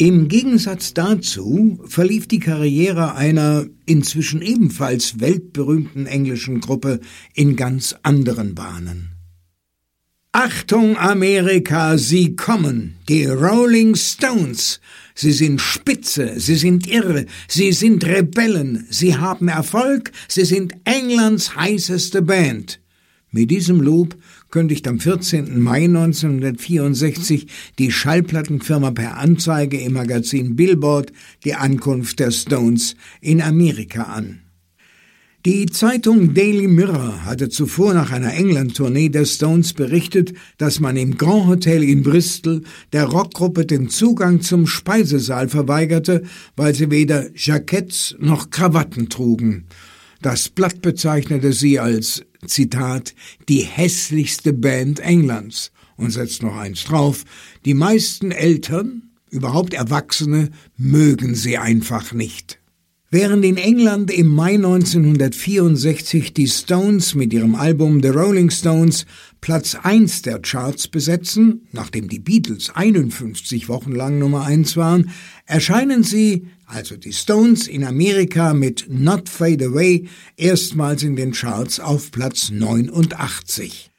Im Gegensatz dazu verlief die Karriere einer inzwischen ebenfalls weltberühmten englischen Gruppe in ganz anderen Bahnen. Achtung Amerika, sie kommen, die Rolling Stones. Sie sind spitze, sie sind irre, sie sind Rebellen, sie haben Erfolg, sie sind Englands heißeste Band. Mit diesem Lob kündigt am 14. Mai 1964 die Schallplattenfirma per Anzeige im Magazin Billboard die Ankunft der Stones in Amerika an. Die Zeitung Daily Mirror hatte zuvor nach einer England-Tournee der Stones berichtet, dass man im Grand Hotel in Bristol der Rockgruppe den Zugang zum Speisesaal verweigerte, weil sie weder Jacketts noch Krawatten trugen. Das Blatt bezeichnete sie als, Zitat, die hässlichste Band Englands und setzt noch eins drauf, die meisten Eltern, überhaupt Erwachsene, mögen sie einfach nicht. Während in England im Mai 1964 die Stones mit ihrem Album The Rolling Stones Platz 1 der Charts besetzen, nachdem die Beatles 51 Wochen lang Nummer 1 waren, erscheinen sie, also die Stones, in Amerika mit Not Fade Away erstmals in den Charts auf Platz 89.